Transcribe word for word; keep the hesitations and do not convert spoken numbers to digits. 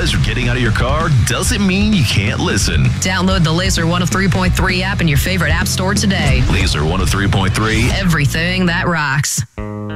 because you're getting out of your car doesn't mean you can't listen. Download the Laser one oh three point three app in your favorite app store today. Laser one oh three point three. Everything that rocks.